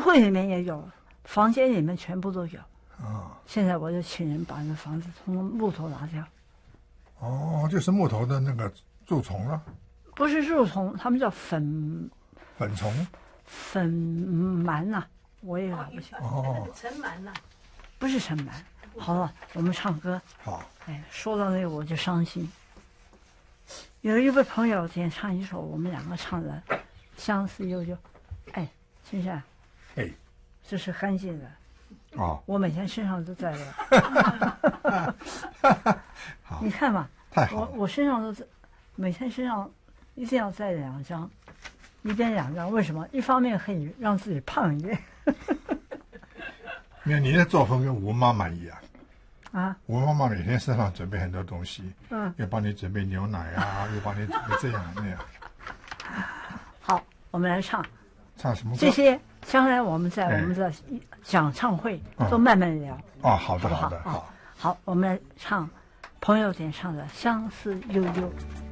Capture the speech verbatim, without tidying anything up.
会里面也有，房间里面全部都有。 啊， 现在我就请人把那房子从木头拿掉。 哦，就是木头的那个蛀虫了。 不是蛀虫，他们叫粉粉虫。 粉螨呐、啊，我也搞不清。 哦， 尘螨呐， 不是尘螨。好了，我们唱歌。 好。 哎，说到那个我就伤心。有一位朋友今天唱一首我们两个唱的《相思悠悠》。哎，金山。 哎。 这是干净的。 哦。 我每天身上都带了。 好。 你看嘛。 太好了。 我我身上都每天身上一定要带两张。一边两张，为什么？一方面可以让自己胖一点。 没有，你的作风跟吴妈妈一样。 啊， 吴妈妈每天身上准备很多东西， 嗯， 又帮你准备牛奶啊，又帮你准备这样那样。 好，我们来唱。 唱什么歌？ 这些将来我们在我们的讲唱会都慢慢聊。 哦，好的， 好不好？ 好的，好。 好，我们来唱朋友点唱的《相思悠悠》。